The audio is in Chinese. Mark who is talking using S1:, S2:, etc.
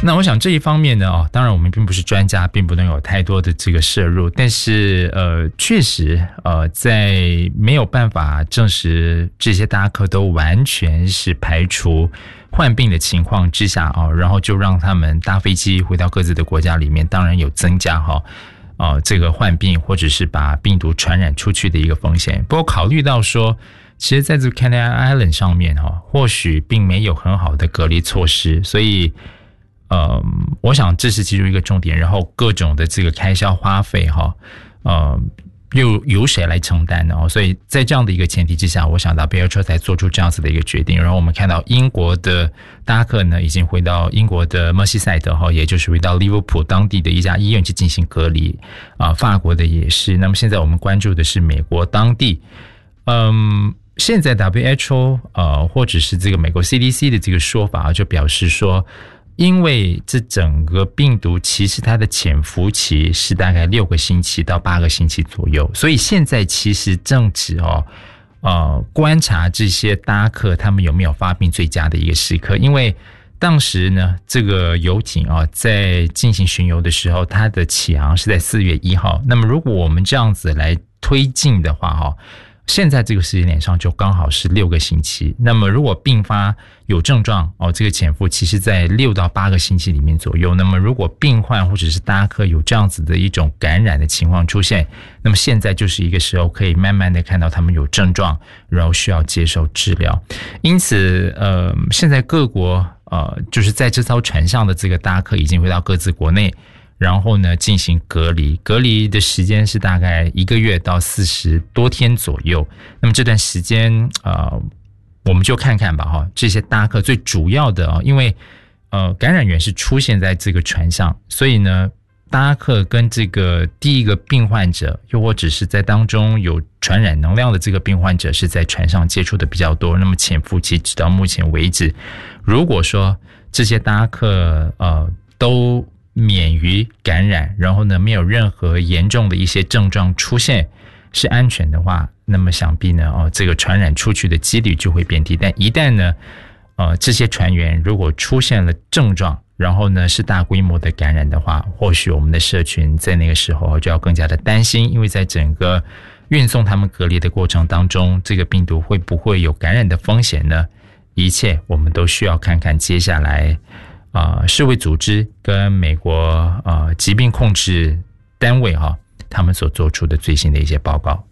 S1: 那我想这一方面呢，当然我们并不是专家，并不能有太多的这个摄入，但是确实在没有办法证实这些搭客都完全是排除患病的情况之下然后就让他们搭飞机回到各自的国家里面，当然有增加这个患病或者是把病毒传染出去的一个风险。不过考虑到说，其实在这个 Canary Island 上面或许并没有很好的隔离措施，所以我想这是其中一个重点，然后各种的这个开销花费又由谁来承担呢？所以在这样的一个前提之下，我想到 WHO 才做出这样子的一个决定。然后我们看到英国的搭客呢，已经回到英国的默西塞德也就是回到利物浦当地的一家医院去进行隔离法国的也是。那么现在我们关注的是美国当地，现在 WHO 或者是这个美国 CDC 的这个说法就表示说，因为这整个病毒其实它的潜伏期是大概6个星期到8个星期左右，所以现在其实正值观察这些搭客他们有没有发病最佳的一个时刻。因为当时呢，这个游艇在进行巡游的时候，它的起航是在4月1号。那么如果我们这样子来推进的话现在这个时间点上就刚好是6个星期。那么如果并发有症状这个潜伏期是在6到8个星期里面左右。那么如果病患或者是搭客有这样子的一种感染的情况出现，那么现在就是一个时候可以慢慢的看到他们有症状，然后需要接受治疗。因此现在各国就是在这艘船上的这个搭客已经回到各自国内，然后呢进行隔离的时间是大概1个月到40多天左右。那么这段时间我们就看看吧这些搭客最主要的因为感染源是出现在这个船上，所以呢搭客跟这个第一个病患者又或者是在当中有传染能量的这个病患者是在船上接触的比较多。那么潜伏期直到目前为止，如果说这些搭客都免于感染，然后呢没有任何严重的一些症状出现，是安全的话，那么想必呢这个传染出去的几率就会变低。但一旦呢这些船员如果出现了症状，然后呢是大规模的感染的话，或许我们的社群在那个时候就要更加的担心，因为在整个运送他们隔离的过程当中，这个病毒会不会有感染的风险呢？一切我们都需要看看接下来世卫组织跟美国疾病控制单位他们所做出的最新的一些报告。